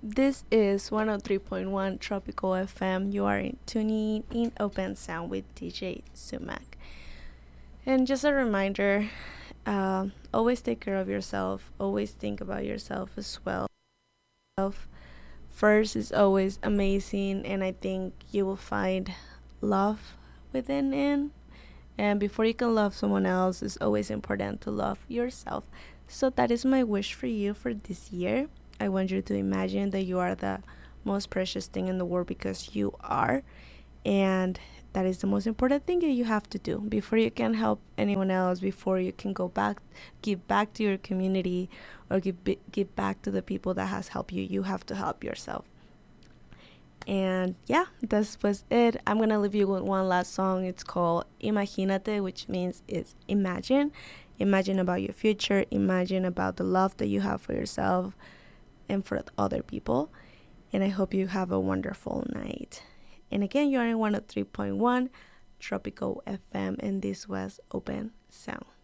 This is 103.1 Tropical FM. You are tuning in Open Sound with DJ Sumac. And just a reminder, always take care of yourself. Always think about yourself as well. First is always amazing, and I think you will find love within it. And before you can love someone else, it's always important to love yourself. So that is my wish for you for this year. I want you to imagine that you are the most precious thing in the world because you are. And that is the most important thing that you have to do before you can help anyone else, before you can go back, give back to your community, or give back to the people that has helped you. You have to help yourself. And yeah, this was it. I'm gonna leave you with one last song. It's called Imagínate, which means it's imagine. Imagine about your future. Imagine about the love that you have for yourself and for other people. And I hope you have a wonderful night. And again, you are in 103.1 Tropical FM, and this was Open Sound.